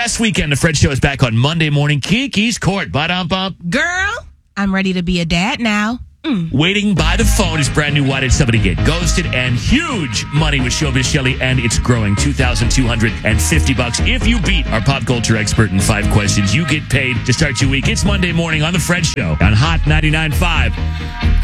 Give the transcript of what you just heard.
Fest weekend. The Fred Show is back on Monday morning. Kiki's Court. Ba-dum-bum. Girl, I'm ready to be a dad now. Waiting by the phone is brand new Why Did Somebody Get Ghosted? And huge money with Showbiz Shelley, and it's growing. $2,250. If you beat our pop culture expert in 5 questions, you get paid to start your week. It's Monday morning on The Fred Show on Hot 99.5.